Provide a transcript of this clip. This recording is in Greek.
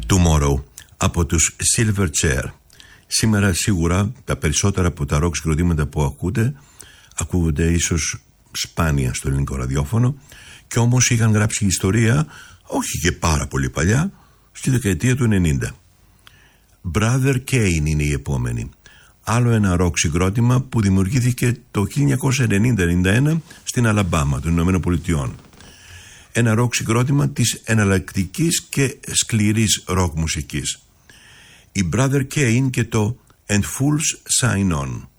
Tomorrow από τους Silverchair. Σήμερα σίγουρα τα περισσότερα από τα ροκ συγκροτήματα που ακούγονται ίσως σπάνια στο ελληνικό ραδιόφωνο, και όμως είχαν γράψει ιστορία όχι και πάρα πολύ παλιά, στη δεκαετία του 90. Brother Kane είναι η επόμενη. Άλλο ένα ροκ συγκρότημα που δημιουργήθηκε το 1990-91 στην Αλαμπάμα των Ηνωμένων Πολιτειών. Ένα ροκ συγκρότημα της εναλλακτικής και σκληρής ροκ μουσικής. Η Brother Kane και το And Fools Sign On.